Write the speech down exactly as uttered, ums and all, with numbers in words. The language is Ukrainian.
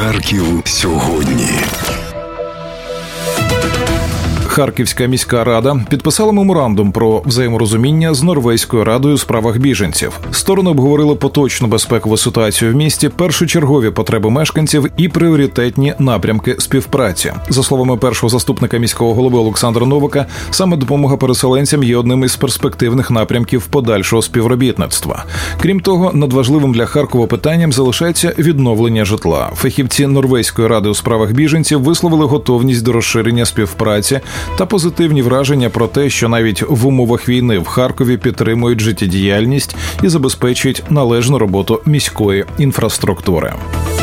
Харків сьогодні. Харківська міська рада підписала меморандум про взаєморозуміння з Норвезькою радою у справах біженців. Сторони обговорили поточну безпекову ситуацію в місті, першочергові потреби мешканців і пріоритетні напрямки співпраці. За словами першого заступника міського голови Олександра Новака, саме допомога переселенцям є одним із перспективних напрямків подальшого співробітництва. Крім того, надважливим для Харкова питанням залишається відновлення житла. Фахівці Норвезької ради у справах біженців висловили готовність до розширення співпраці та позитивні враження про те, що навіть в умовах війни в Харкові підтримують життєдіяльність і забезпечують належну роботу міської інфраструктури.